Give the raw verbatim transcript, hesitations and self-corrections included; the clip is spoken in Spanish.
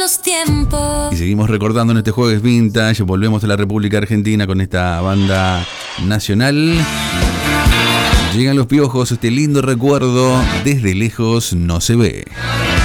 buenos tiempos. Y seguimos recordando en este jueves vintage. Volvemos a la República Argentina con esta banda nacional. Llegan los Piojos, este lindo recuerdo, desde lejos no se ve.